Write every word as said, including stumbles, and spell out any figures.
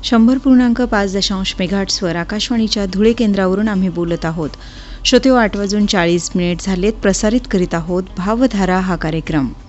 शंभर पूर्णांक पाच दशांश मेगाहर्ट्झवर आकाशवाणीच्या धुळे केंद्रावरून आम्ही बोलत आहोत. श्रोतेहो, आठ वाजून चाळीस मिनिट झालेत. प्रसारित करीत आहोत भावधारा हा कार्यक्रम.